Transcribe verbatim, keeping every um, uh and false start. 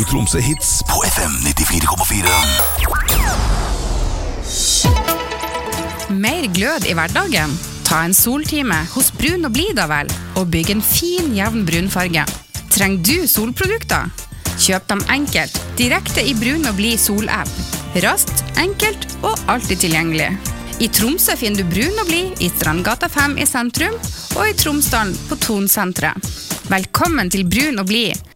Tromsø Hits på F M nittifire komma fire. Mer glød i hverdagen? Ta en soltime hos Brun og Blid da vel, og bygg en fin, jevn brunfarge. Trenger du solprodukter? Kjøp dem enkelt, direkte i Brun og Blid sol-app. Raskt, enkelt og alltid tilgjengelig. I Tromsø finner du Brun og Blid i Strandgata fem i sentrum, og i Tromsdalen på Tonsenteret. Velkommen til Brun og Blid.